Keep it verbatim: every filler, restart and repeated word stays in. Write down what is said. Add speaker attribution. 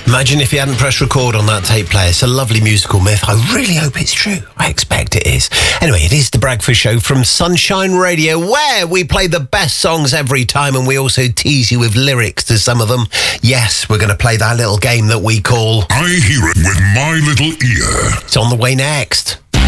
Speaker 1: Imagine if you hadn't pressed record on that tape player. It's a lovely musical myth. I really hope it's true. I expect it is. Anyway, it is The Breakfast Show from Sunshine Radio, where we play the best songs every time and we also tease you with lyrics to some of them. Yes, we're going to play that little game that we call
Speaker 2: I Hear It With My Little Ear.
Speaker 1: It's on the way next.